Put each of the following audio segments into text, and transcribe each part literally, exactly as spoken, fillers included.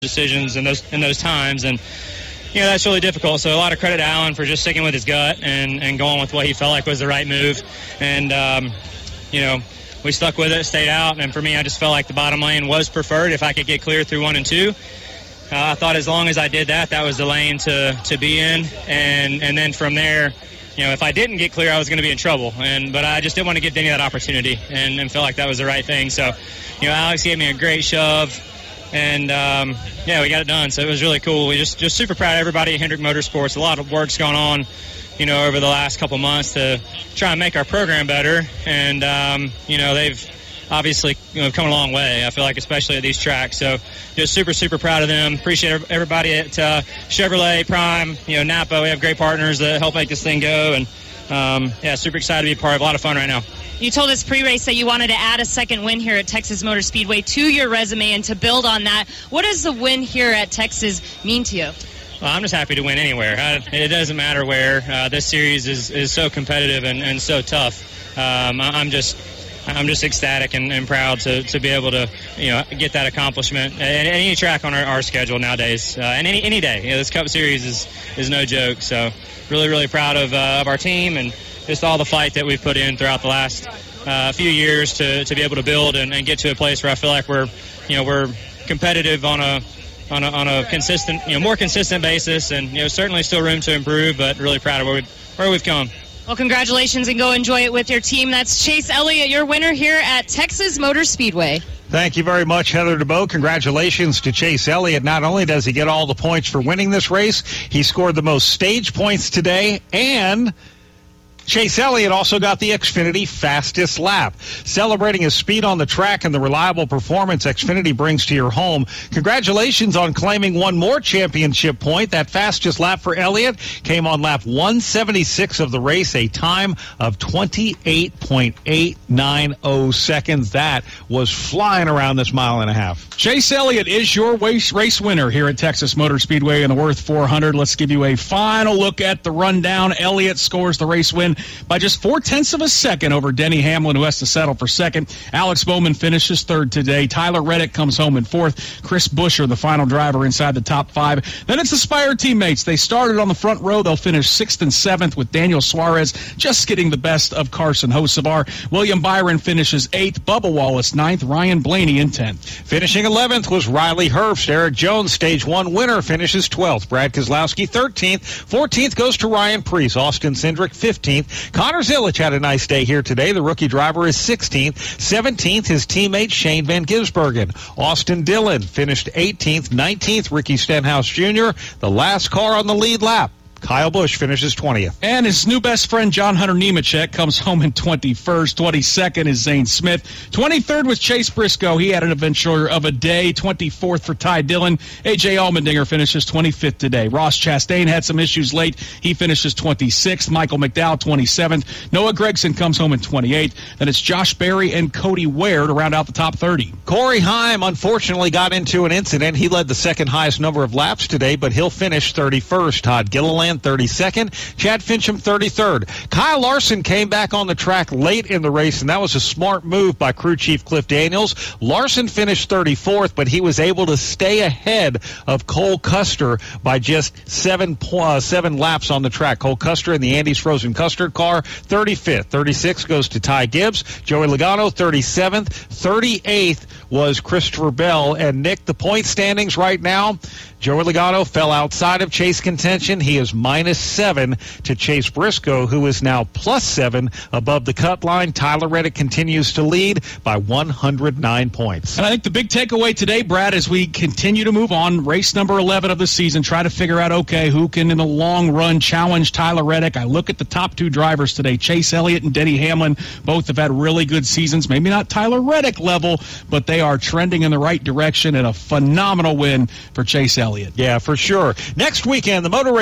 decisions in those in those times, and you know that's really difficult. So a lot of credit to Alan for just sticking with his gut and, and going with what he felt like was the right move. And um, you know we stuck with it, stayed out, and for me, I just felt like the bottom lane was preferred if I could get clear through one and two. Uh, I thought as long as I did that, that was the lane to to be in, and and then from there, you know, if I didn't get clear, I was going to be in trouble. And but I just didn't want to give Denny that opportunity, and, and felt like that was the right thing. So, you know, Alex gave me a great shove. And, um, yeah, we got it done. So it was really cool. We just, just super proud of everybody at Hendrick Motorsports. A lot of work's gone on, you know, over the last couple months to try and make our program better. And, um, you know, they've obviously you know, come a long way, I feel like, especially at these tracks. So just super, super proud of them. Appreciate everybody at uh, Chevrolet, Prime, you know, Napa. We have great partners that help make this thing go. And, um, yeah, super excited to be a part of a lot of fun right now. You told us pre-race that you wanted to add a second win here at Texas Motor Speedway to your resume and to build on that. What does the win here at Texas mean to you? Well, I'm just happy to win anywhere. I, it doesn't matter where. Uh, this series is, is so competitive and, and so tough. Um, I, I'm just I'm just ecstatic and, and proud to, to be able to you know get that accomplishment at any track on our, our schedule nowadays, uh, and any any day. You know, this Cup Series is, is no joke. So really, really proud of uh, of our team and just all the fight that we've put in throughout the last uh, few years to, to be able to build and, and get to a place where I feel like we're, you know, we're competitive on a on a on a consistent, you know, more consistent basis, and you know, certainly still room to improve, but really proud of where we've, where we've come. Well, congratulations and go enjoy it with your team. That's Chase Elliott, your winner here at Texas Motor Speedway. Thank you very much, Heather DeBoe. Congratulations to Chase Elliott. Not only does he get all the points for winning this race, he scored the most stage points today, and Chase Elliott also got the Xfinity fastest lap. Celebrating his speed on the track and the reliable performance Xfinity brings to your home, congratulations on claiming one more championship point. That fastest lap for Elliott came on lap one seventy-six of the race, a time of twenty-eight point eight nine oh seconds. That was flying around this mile and a half. Chase Elliott is your race, race winner here at Texas Motor Speedway in the Worth four hundred. Let's give you a final look at the rundown. Elliott scores the race win by just four-tenths of a second over Denny Hamlin, who has to settle for second. Alex Bowman finishes third today. Tyler Reddick comes home in fourth. Chris Buescher, the final driver, inside the top five. Then it's the Spire teammates. They started on the front row. They'll finish sixth and seventh with Daniel Suarez just getting the best of Carson Hocevar. William Byron finishes eighth. Bubba Wallace ninth. Ryan Blaney in tenth. Finishing eleventh was Riley Herbst. Eric Jones, stage one winner, finishes twelfth. Brad Keselowski thirteenth. fourteenth goes to Ryan Preece. Austin Cindric fifteenth. Connor Zilic had a nice day here today. The rookie driver is sixteenth. seventeenth, his teammate Shane Van Gisbergen. Austin Dillon finished eighteenth. nineteenth, Ricky Stenhouse Junior The last car on the lead lap. Kyle Busch finishes twentieth. And his new best friend, John Hunter Nemechek, comes home in twenty-first. twenty-second is Zane Smith. twenty-third was Chase Briscoe. He had an adventure of a day. twenty-fourth for Ty Dillon. A J Allmendinger finishes twenty-fifth today. Ross Chastain had some issues late. He finishes twenty-sixth. Michael McDowell, twenty-seventh. Noah Gragson comes home in twenty-eighth. Then it's Josh Berry and Cody Ware to round out the top thirty. Corey Heim unfortunately got into an incident. He led the second highest number of laps today, but he'll finish thirty-first. Todd Gilliland, thirty-second. Chad Fincham, thirty-third. Kyle Larson came back on the track late in the race, and that was a smart move by crew chief Cliff Daniels. Larson finished thirty-fourth, but he was able to stay ahead of Cole Custer by just seven, uh, seven laps on the track. Cole Custer in the Andy's Frozen Custard car, thirty-fifth. thirty-sixth goes to Ty Gibbs. Joey Logano, thirty-seventh. thirty-eighth was Christopher Bell. And, Nick, the point standings right now, Joey Logano fell outside of Chase contention. He is minus seven to Chase Briscoe, who is now plus seven above the cut line. Tyler Reddick continues to lead by one hundred nine points. And I think the big takeaway today, Brad, as we continue to move on, race number eleven of the season, try to figure out, okay, who can in the long run challenge Tyler Reddick. I look at the top two drivers today, Chase Elliott and Denny Hamlin. Both have had really good seasons. Maybe not Tyler Reddick level, but they are trending in the right direction, and a phenomenal win for Chase Elliott. Yeah, for sure. Next weekend, the Motor Racing Network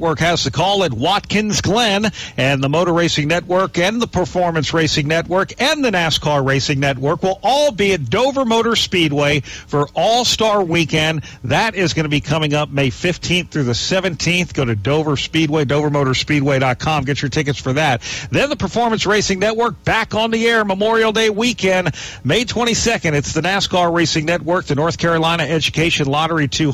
Network has the call at Watkins Glen, and the Motor Racing Network and the Performance Racing Network and the NASCAR Racing Network will all be at Dover Motor Speedway for All-Star Weekend. That is going to be coming up May fifteenth through the seventeenth. Go to Dover Speedway, dover motor speedway dot com. Get your tickets for that. Then the Performance Racing Network back on the air Memorial Day weekend, May twenty-second. It's the NASCAR Racing Network, the North Carolina Education Lottery two